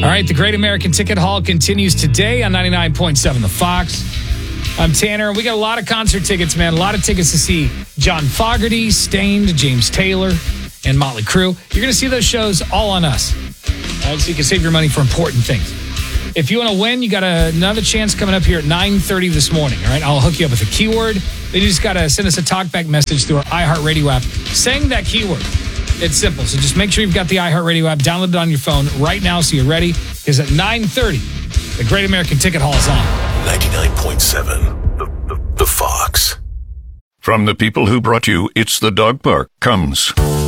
All right, the Great American Ticket Hall continues today on 99.7 The Fox. I'm Tanner. We got a lot of concert tickets, man. A lot of tickets to see John Fogerty, Stained, James Taylor, and Motley Crue. You're going to see those shows all on us. All right, so you can save your money for important things. If you want to win, you got another chance coming up here at 9:30 this morning. All right, I'll hook you up with a keyword. Then you just got to send us a talkback message through our iHeartRadio app saying that keyword. It's simple. So just make sure you've got the iHeartRadio app downloaded on your phone right now so you're ready. Because at 9:30, the Great American Ticket Hall is on. 99.7 The Fox. From the people who brought you It's the Dog Park comes